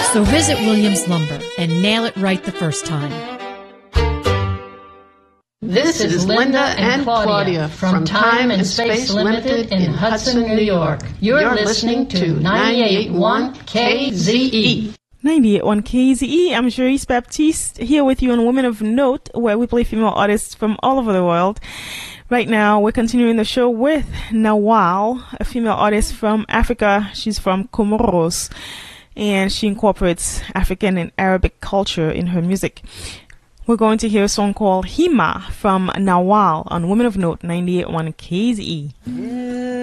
So visit Williams Lumber and nail it right the first time. This is Linda and Claudia from Time and Space Limited in Hudson, New York. You're listening to 98.1 KZE. 98.1 KZE. I'm Cherise Baptiste here with you on Women of Note, where we play female artists from all over the world. Right now, we're continuing the show with Nawal, a female artist from Africa. She's from Comoros, and she incorporates African and Arabic culture in her music. We're going to hear a song called Hima from Nawal on Women of Note 98.1 KZE.